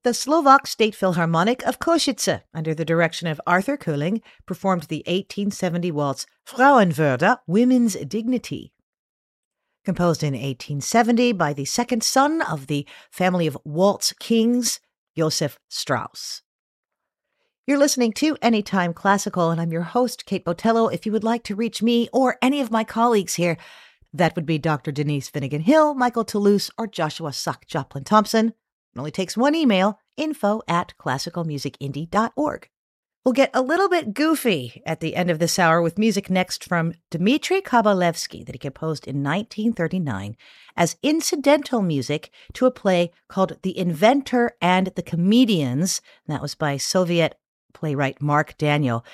The Slovak State Philharmonic of Košice, under the direction of Arthur Kuling, performed the 1870 waltz Frauenwürde, Women's Dignity. Composed in 1870 by the second son of the family of waltz kings, Josef Strauss. You're listening to Anytime Classical, and I'm your host, Kate Botello. If you would like to reach me or any of my colleagues here, that would be Dr. Denise Finnegan-Hill, Michael Toulouse, or Joshua Suck Joplin Thompson. It only takes one email, info@classicalmusicindie.org. We'll get a little bit goofy at the end of this hour with music next from Dmitri Kabalevsky that he composed in 1939 as incidental music to a play called The Inventor and the Comedians. That was by Soviet playwright Mark Daniel.